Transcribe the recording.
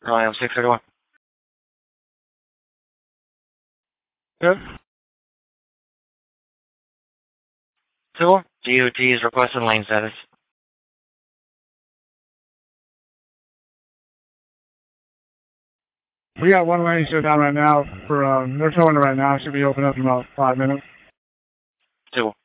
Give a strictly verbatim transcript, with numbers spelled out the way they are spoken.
Ryan six thirty-one. Good. Two, D O T is requesting lane status. We got one lane shut down right now for, um, they're towing it right now. Should be open up in about five minutes. Two.